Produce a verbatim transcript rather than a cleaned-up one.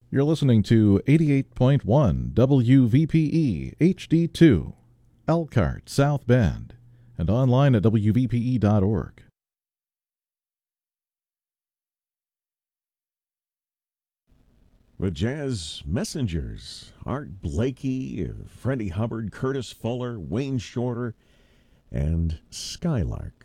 You're listening to eighty-eight point one W V P E H D two, Elkhart, South Bend, and online at W V P E dot org. The Jazz Messengers, Art Blakey, Freddie Hubbard, Curtis Fuller, Wayne Shorter, and Skylark.